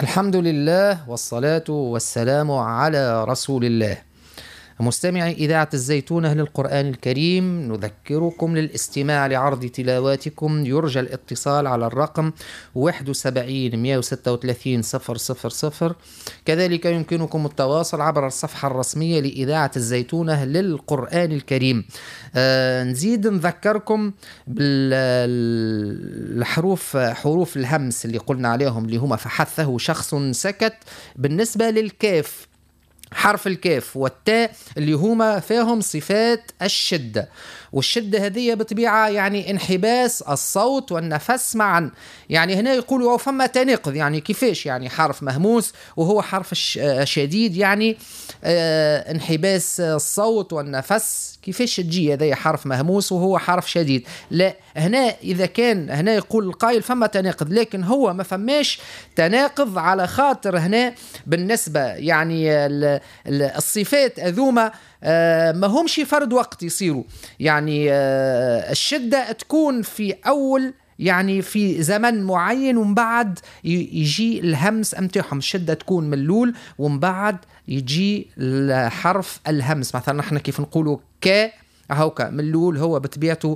الحمد لله والصلاة والسلام على رسول الله. مستمعي إذاعة الزيتونة للقرآن الكريم، نذكركم للاستماع لعرض تلاواتكم. يرجى الاتصال على الرقم 71 136 000. كذلك يمكنكم التواصل عبر الصفحة الرسمية لإذاعة الزيتونة للقرآن الكريم. نزيد نذكركم بالحروف، حروف الهمس اللي قلنا عليهم، اللي هما فحثه شخص سكت. بالنسبة للكاف، حرف الكاف والتاء اللي هما فيهم صفات الشدة، والشدة هذه بطبيعة يعني انحباس الصوت والنفس معا. يعني هنا يقولوا فما تناقض، يعني كيفاش؟ يعني حرف مهموس وهو حرف شديد، يعني انحباس الصوت والنفس، كيفاش تجي هذا حرف مهموس وهو حرف شديد؟ لا، هنا إذا كان هنا يقول القائل فما تناقض، لكن هو ما فماش تناقض، على خاطر هنا بالنسبة يعني الصفات أذوما ما همش فرد وقت يصيروا. يعني الشدة تكون في أول، يعني في زمن معين، ومن بعد يجي الهمس امتاعهم. الشدة تكون من الأول ومن بعد يجي الحرف الهمس. مثلا نحن كيف نقولوا ك هوكا من الأول، هو بطبيعته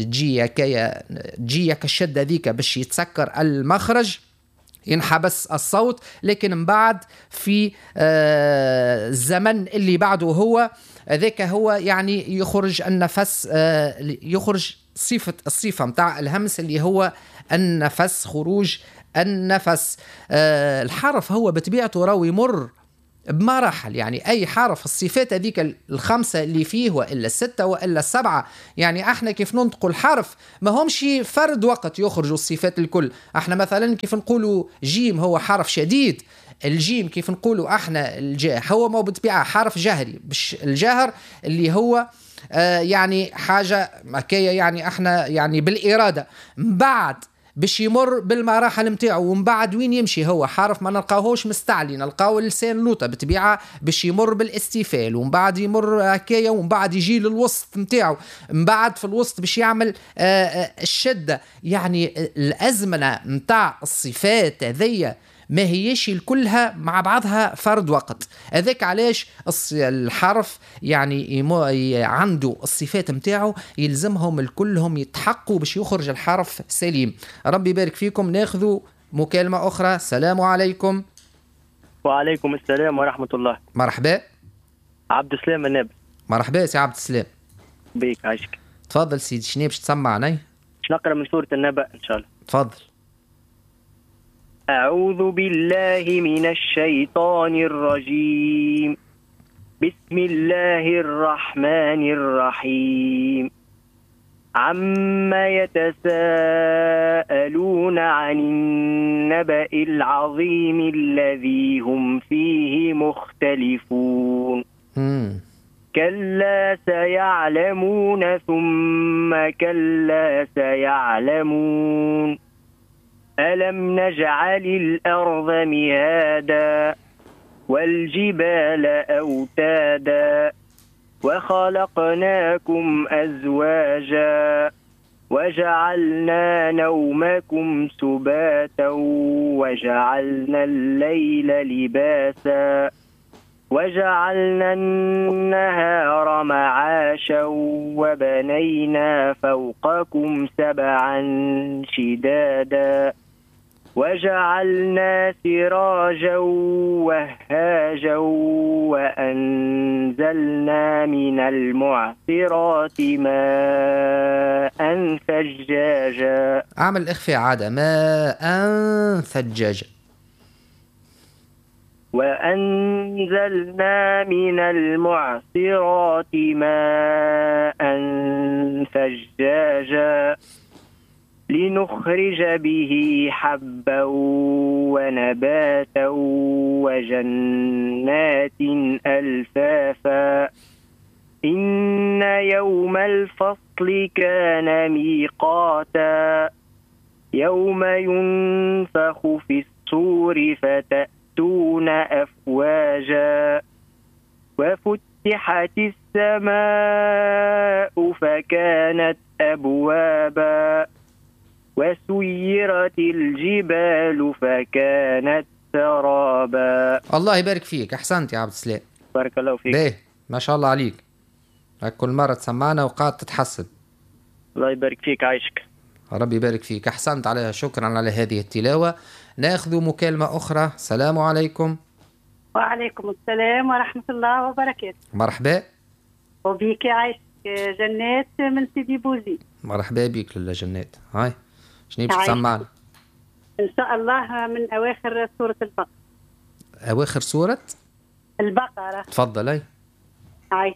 تجي كالشدة ذيك باش يتسكر المخرج، ينحبس الصوت، لكن من بعد في الزمن اللي بعده هو ذاك هو يعني يخرج النفس، يخرج الصفة متاع الهمس اللي هو النفس، خروج النفس. الحرف هو بطبيعته راو يمر بمراحل، يعني أي حرف الصفات هذيك الخمسة اللي فيه، وإلا الستة وإلا السبعة، يعني احنا كيف ننطق الحرف ما همش فرد وقت يخرجوا الصفات الكل. احنا مثلا كيف نقولوا جيم هو حرف شديد، الجيم كيف نقولوا احنا الجاه هو ما بطبيعة حرف جهري، بش الجهر اللي هو يعني حاجة مكاية، يعني احنا يعني بالإرادة. بعد باش يمر بالمراحل متاعه، ومن بعد وين يمشي هو حرف ما نلقاهوش مستعلي، نلقاو اللسان لوطه بطبيعه باش يمر بالاستفال، ومن بعد يمر هكايا، ومن بعد يجي للوسط متاعه، من بعد في الوسط باش يعمل الشده. يعني الازمنه متاع الصفات هذيا ما هيش كلها مع بعضها فرد وقت. هذاك علاش الحرف يعني عنده الصفات متاعه يلزمهم الكلهم يتحقوا باش يخرج الحرف سليم. ربي يبارك فيكم. ناخذوا مكالمة أخرى. السلام عليكم. وعليكم السلام ورحمة الله. مرحبا. عبد السلام النابل. مرحبا سي عبد السلام. بيك عايشك. تفضل سيدي، شنو باش تسمعني؟ باش نقرأ من سورة النبأ إن شاء الله. تفضل. أعوذ بالله من الشيطان الرجيم. بسم الله الرحمن الرحيم. عما يتساءلون عن النبأ العظيم الذي هم فيه مختلفون. كلا سيعلمون ثم كلا سيعلمون. ألم نجعل الأرض مهادا والجبال أوتادا وخلقناكم أزواجا وجعلنا نومكم سباتا وجعلنا الليل لباسا وجعلنا النهار معاشا وبنينا فوقكم سبعا شدادا وجعلنا سراجا وهاجا وأنزلنا من المعصرات ماء ثجاجا. أعمل إخفاء عادة، ماء ثجاجا. وأنزلنا من المعصرات ماء ثجاجا لنخرج به حبا ونباتا وجنات ألفافا. إن يوم الفصل كان ميقاتا. يوم ينفخ في الصور فتأتون أفواجا وفتحت السماء فكانت أبوابا وسيرت الجبال فكانت سرابا. الله يبارك فيك، أحسنت يا عبد السلام. بارك الله فيك. باهي، ما شاء الله عليك، كل مرة تسمعنا وقاعد تتحسن. الله يبارك فيك، عايشك. ربي يبارك فيك، أحسنت عليها، شكرا على هذه التلاوة. ناخذ مكالمة أخرى. السلام عليكم. وعليكم السلام ورحمة الله وبركاته. مرحبا. وبيك عايشك جنات من سيدي بوزي. مرحبا بك لاله جنات. هاي شنو باش تسمعنا؟ إن شاء الله من أواخر سورة البقرة. أواخر سورة البقرة. تفضلي. هاي.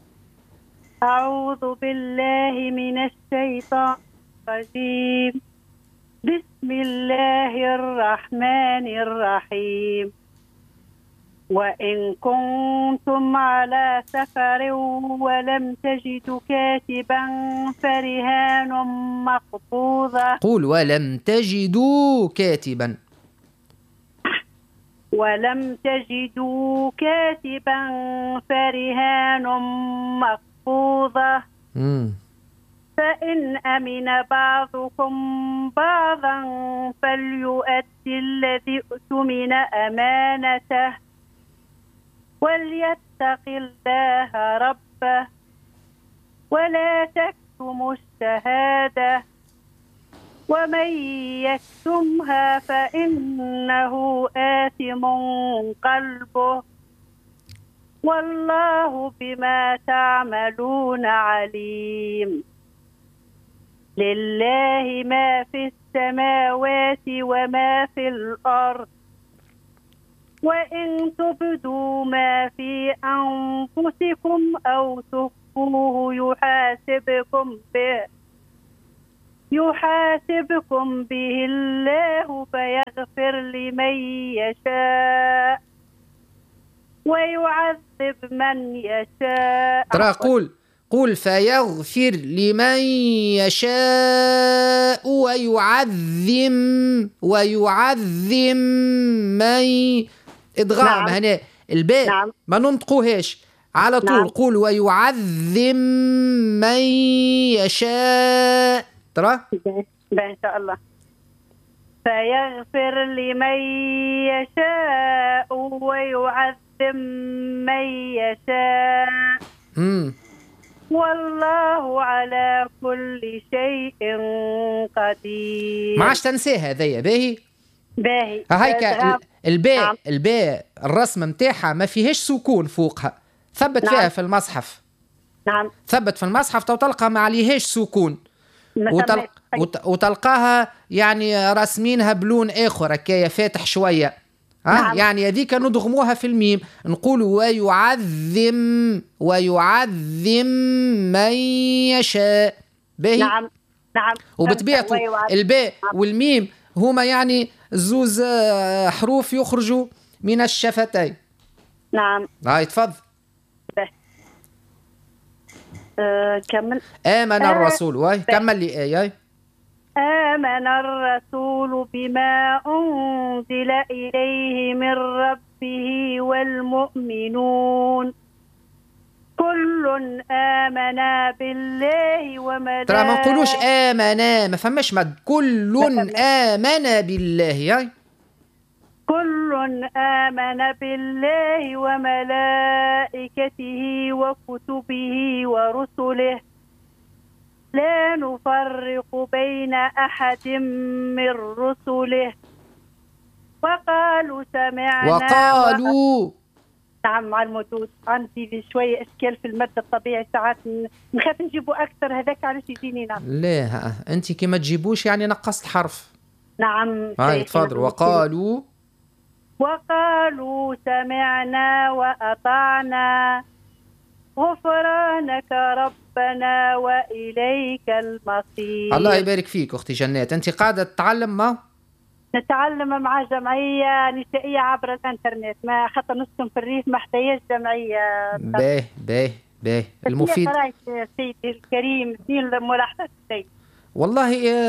أعوذ بالله من الشيطان الرجيم. بسم الله الرحمن الرحيم. وإن كنتم على سفر ولم تجدوا كاتبا فرهان مقبوضة. قول ولم تجدوا كاتبا. ولم تجدوا كاتبا فرهان مقبوضة. فإن أمن بعضكم بعضا فليؤدي الذي اؤتمن أمانته وليتق الله ربه ولا تكتموا الشهادة ومن يكتمها فإنه آثم قلبه والله بما تعملون عليم. لله ما في السماوات وما في الأرض وإن تبدوا ما في أنفسكم أو تخفوه يحاسبكم به الله فيغفر لمن يشاء ويعذب من يشاء. ترى قول فيغفر لمن يشاء ويعذب من إدغام. نعم. هنا الباء. نعم. ما ننطقوهاش على طول. نعم. قول ويعذب من يشاء. ترى إن شاء الله. فيغفر لمن يشاء ويعذب من يشاء. والله على كل شيء قدير. ما عادش تنساها هذيا. باهي هيك الباء. نعم. الباء الرسم متاعها ما فيهاش سكون فوقها. ثبت. نعم. فيها في المصحف. نعم. ثبت في المصحف تلقى ما عليهاش سكون وتلقاها يعني راسمينها بلون اخر هكايا فاتح شويه. نعم. يعني هذيك ندغموها في الميم نقولوا ويعذب من يشاء. باهي. نعم. نعم. وبطبيعته الباء والميم هما يعني زوز حروف يخرجوا من الشفتين. نعم. هاي تفضل. كمل. آمن الرسول. واي كمل لي آية. آمن الرسول بما أنزل إليه من ربه والمؤمنون كل آمن بالله وملائكته. ترى ما نقولوش آمنا، ما فماش مد. كل آمن بالله. ياي كل آمن بالله وملائكته وكتبه ورسله لا نفرق بين أحد من رسله وقالوا سمعنا نعم. مع المدود عندي شوية إشكال في المد الطبيعي ساعات نخاف نجيبه أكثر. هذاك علاش يجيني. نعم. لا أنت كي ما تجيبوش يعني نقصت حرف. نعم. هاي تفضل. وقالوا سمعنا وأطعنا غفرانك ربنا وإليك المصير. الله يبارك فيك أختي جنات. أنت قاعدة تتعلم؟ ما نتعلم مع جمعية نسائية عبر الانترنت، ما خاطر نسكن في الريف ما احتاجش جمعية. باهي المفيد. سيدي الكريم دين ملاحظات السيد. والله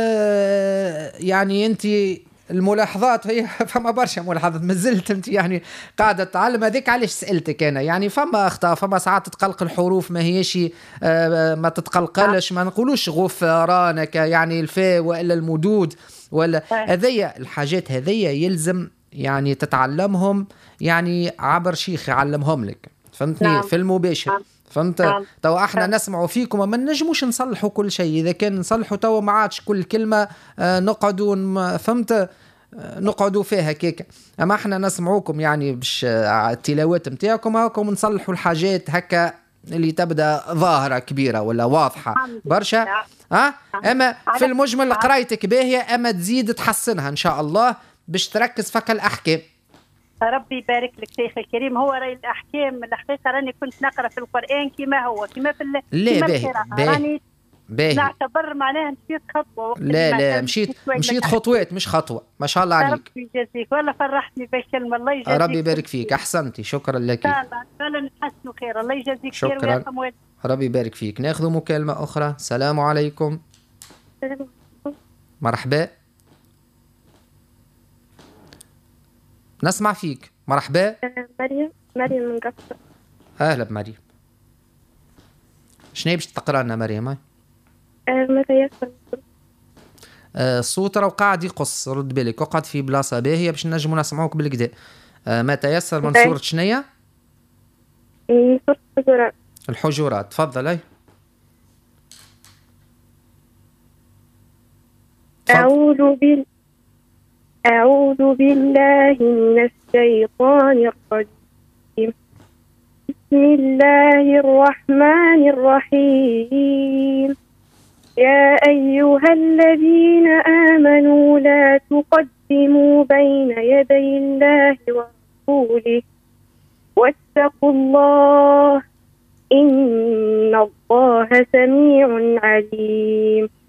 يعني أنت الملاحظات هي فما برشا ملاحظات مازلت انت يعني قاعده تتعلم. هذيك علاش سالتك انا. يعني فما اخطاء، فما ساعات تتقلق الحروف ما هيش ما تتقلقلش. ما نقولوش غفرانك يعني الفاء والا المدود ولا هذيا الحاجات هذيا يلزم يعني تتعلمهم يعني عبر شيخ يعلمهم لك، فهمتني؟ نعم. في المباشر. نعم. فهمت؟ نعم. تو احنا نعم. نسمعوا فيكم وما نجموش نصلحوا كل شيء. اذا كان نصلحوا تو ما عادش كل كلمه نقعدوا فهمت نقعدوا فيها كيكا. اما احنا نسمعوكم يعني باش التلاوات نتاعكم هاكم نصلحوا الحاجات هكا اللي تبدا ظاهره كبيره ولا واضحه برشا. اما في المجمل قرايتك باهيه، اما تزيد تحسنها ان شاء الله باش تركز فك الاحكام. ربي يبارك لك شيخ الكريم. هو راي الاحكام الحقيقه راني كنت نقرا في القران كما هو كما في راني باهي. نعتبر معناها مشيت خطوه وقت لا مشيت خطوات مش خطوه. ما شاء الله عليك. ربي يجازيك والله فرحتني بالكلمه. الله يجازيك. ربي يبارك فيك. احسنتي. شكرا لك. فعلا نحسنوا خير. الله يجازيك خير ويرحم والديك. ربي يبارك فيك. ناخذ مكالمه اخرى. السلام عليكم. مرحبا. نسمع فيك. مرحبا. مريم من قصر. اهلا بمريم. شنو باش تقرا لنا مريم؟ ما تيسر. الصوت راه قاعد يقص. رد بالك اقعد في بلاصه باهيه باش نجموا نسمعوك بالكدا. ما تيسر من سوره شنية؟ من سوره الحجرات. الحجرات. تفضل. أعوذ بالله من الشيطان الرجيم. بسم الله الرحمن الرحيم. يا أيها الذين آمنوا لا تقدموا بين يدي الله ورسوله واتقوا الله إن الله سميع عليم.